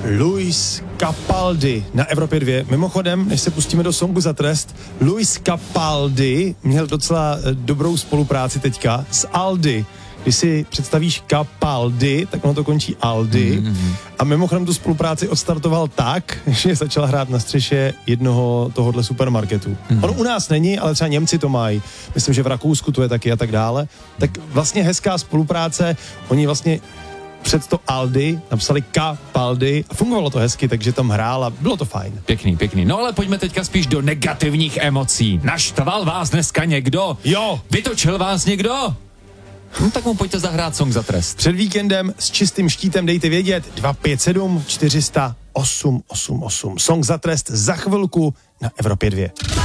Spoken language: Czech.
Luis Capaldi na Evropě 2. Mimochodem, než se pustíme do songu za trest, Luis Capaldi měl docela dobrou spolupráci teďka s Aldi. Když si představíš Capaldi, tak ono to končí Aldi. A mimochodem tu spolupráci odstartoval tak, že začal hrát na střeše jednoho tohohle supermarketu. On u nás není, ale třeba Němci to mají. Myslím, že v Rakousku to je taky a tak dále. Tak vlastně hezká spolupráce. Oni vlastně před to Aldi napsali Capaldi a fungovalo to hezky, takže tam hrál a bylo to fajn. Pěkný. No ale pojďme teďka spíš do negativních emocí. Naštval vás dneska někdo? Jo. Vytočil vás někdo? No tak mu pojďte zahrát song za trest. Před víkendem s čistým štítem dejte vědět 257 400 888. Song za trest za chvilku na Evropě 2.